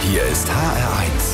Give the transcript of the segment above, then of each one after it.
Hier ist HR1.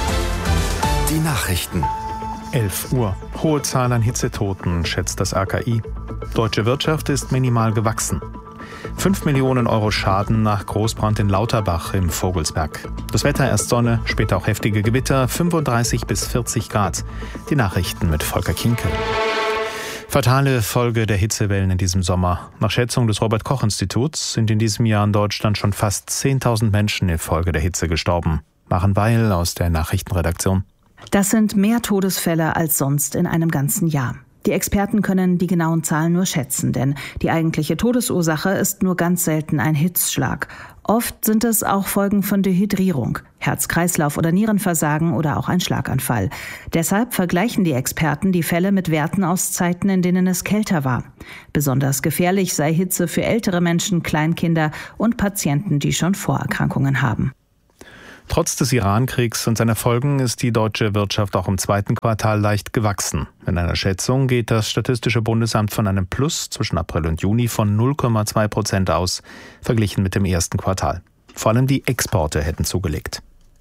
Die Nachrichten. 11 Uhr. Hohe Zahl an Hitzetoten, schätzt das RKI. Deutsche Wirtschaft ist minimal gewachsen. 5 Millionen Euro Schaden nach Großbrand in Lauterbach im Vogelsberg. Das Wetter, erst Sonne, später auch heftige Gewitter, 35 bis 40 Grad. Die Nachrichten mit Volker Kinkel. Fatale Folge der Hitzewellen in diesem Sommer. Nach Schätzung des Robert-Koch-Instituts sind in diesem Jahr in Deutschland schon fast 10.000 Menschen infolge der Hitze gestorben. Maren Weil aus der Nachrichtenredaktion. Das sind mehr Todesfälle als sonst in einem ganzen Jahr. Die Experten können die genauen Zahlen nur schätzen, denn die eigentliche Todesursache ist nur ganz selten ein Hitzschlag. Oft sind es auch Folgen von Dehydrierung, Herz-Kreislauf- oder Nierenversagen oder auch ein Schlaganfall. Deshalb vergleichen die Experten die Fälle mit Werten aus Zeiten, in denen es kälter war. Besonders gefährlich sei Hitze für ältere Menschen, Kleinkinder und Patienten, die schon Vorerkrankungen haben. Trotz des Iran-Kriegs und seiner Folgen ist die deutsche Wirtschaft auch im zweiten Quartal leicht gewachsen. In einer Schätzung geht das Statistische Bundesamt von einem Plus zwischen April und Juni von 0,2% aus, verglichen mit dem ersten Quartal. Vor allem die Exporte hätten zugelegt.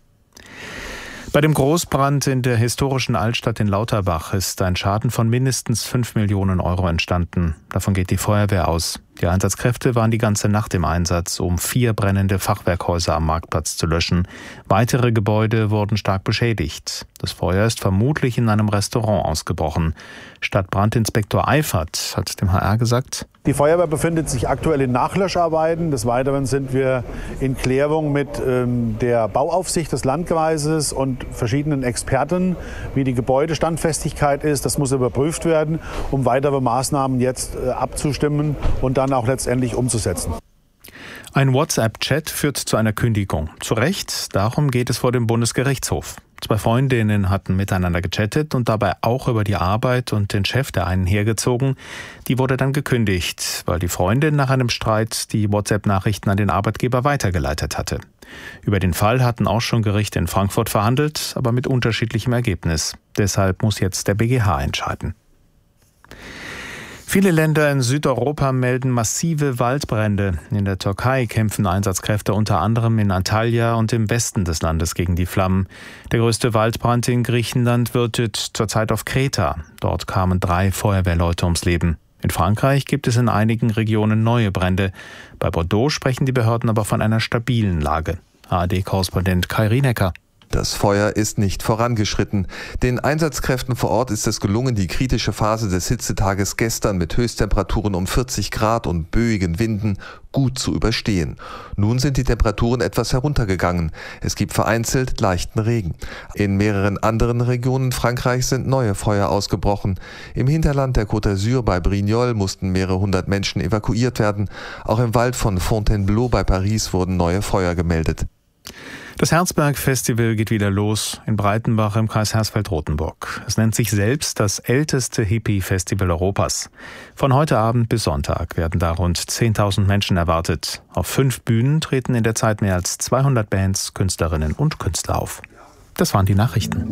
Bei dem Großbrand in der historischen Altstadt in Lauterbach ist ein Schaden von mindestens 5 Millionen Euro entstanden. Davon geht die Feuerwehr aus. Die Einsatzkräfte waren die ganze Nacht im Einsatz, um 4 brennende Fachwerkhäuser am Marktplatz zu löschen. Weitere Gebäude wurden stark beschädigt. Das Feuer ist vermutlich in einem Restaurant ausgebrochen. Stadtbrandinspektor Eifert hat dem HR gesagt: Die Feuerwehr befindet sich aktuell in Nachlöscharbeiten. Des Weiteren sind wir in Klärung mit der Bauaufsicht des Landkreises und verschiedenen Experten, wie die Gebäudestandfestigkeit ist. Das muss überprüft werden, um weitere Maßnahmen jetzt abzustimmen und dann auch letztendlich umzusetzen. Ein WhatsApp-Chat führt zu einer Kündigung. Zu Recht, darum geht es vor dem Bundesgerichtshof. 2 Freundinnen hatten miteinander gechattet und dabei auch über die Arbeit und den Chef der einen hergezogen. Die wurde dann gekündigt, weil die Freundin nach einem Streit die WhatsApp-Nachrichten an den Arbeitgeber weitergeleitet hatte. Über den Fall hatten auch schon Gerichte in Frankfurt verhandelt, aber mit unterschiedlichem Ergebnis. Deshalb muss jetzt der BGH entscheiden. Viele Länder in Südeuropa melden massive Waldbrände. In der Türkei kämpfen Einsatzkräfte unter anderem in Antalya und im Westen des Landes gegen die Flammen. Der größte Waldbrand in Griechenland wütet zurzeit auf Kreta. Dort kamen 3 Feuerwehrleute ums Leben. In Frankreich gibt es in einigen Regionen neue Brände. Bei Bordeaux sprechen die Behörden aber von einer stabilen Lage. ARD-Korrespondent Kai Rienecker. Das Feuer ist nicht vorangeschritten. Den Einsatzkräften vor Ort ist es gelungen, die kritische Phase des Hitzetages gestern mit Höchsttemperaturen um 40 Grad und böigen Winden gut zu überstehen. Nun sind die Temperaturen etwas heruntergegangen. Es gibt vereinzelt leichten Regen. In mehreren anderen Regionen Frankreichs sind neue Feuer ausgebrochen. Im Hinterland der Côte d'Azur bei Brignoles mussten mehrere hundert Menschen evakuiert werden. Auch im Wald von Fontainebleau bei Paris wurden neue Feuer gemeldet. Das Herzberg-Festival geht wieder los in Breitenbach im Kreis Hersfeld-Rotenburg. Es nennt sich selbst das älteste Hippie-Festival Europas. Von heute Abend bis Sonntag werden da rund 10.000 Menschen erwartet. Auf 5 Bühnen treten in der Zeit mehr als 200 Bands, Künstlerinnen und Künstler auf. Das waren die Nachrichten.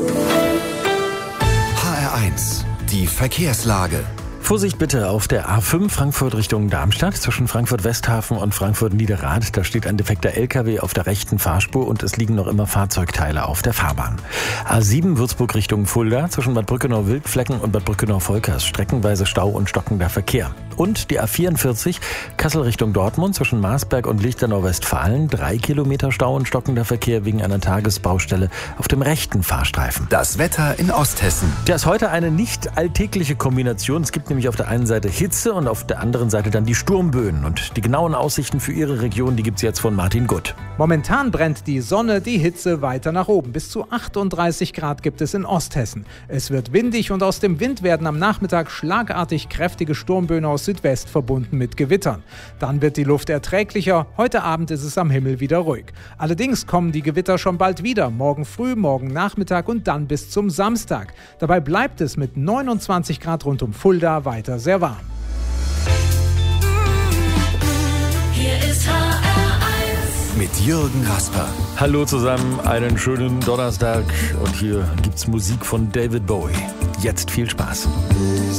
HR1, die Verkehrslage. Vorsicht bitte auf der A5 Frankfurt Richtung Darmstadt zwischen Frankfurt-Westhafen und Frankfurt-Niederrad. Da steht ein defekter LKW auf der rechten Fahrspur und es liegen noch immer Fahrzeugteile auf der Fahrbahn. A7 Würzburg Richtung Fulda zwischen Bad Brückenau-Wildflecken und Bad Brückenau-Volkers streckenweise Stau und stockender Verkehr. Und die A44 Kassel Richtung Dortmund zwischen Marsberg und Lichtenau-Westfalen 3 Kilometer Stau und stockender Verkehr wegen einer Tagesbaustelle auf dem rechten Fahrstreifen. Das Wetter in Osthessen. Das ist heute eine nicht alltägliche Kombination. Es gibt nämlich auf der einen Seite Hitze und auf der anderen Seite dann die Sturmböen. Und die genauen Aussichten für Ihre Region, die gibt es jetzt von Martin Gutt. Momentan brennt die Sonne, die Hitze weiter nach oben. Bis zu 38 Grad gibt es in Osthessen. Es wird windig und aus dem Wind werden am Nachmittag schlagartig kräftige Sturmböen aus Südwest verbunden mit Gewittern. Dann wird die Luft erträglicher. Heute Abend ist es am Himmel wieder ruhig. Allerdings kommen die Gewitter schon bald wieder. Morgen früh, morgen Nachmittag und dann bis zum Samstag. Dabei bleibt es mit 29 Grad rund um Fulda weiter sehr warm. Hier ist HR1 mit Jürgen Rasper. Hallo zusammen, einen schönen Donnerstag und hier gibt's Musik von David Bowie. Jetzt viel Spaß.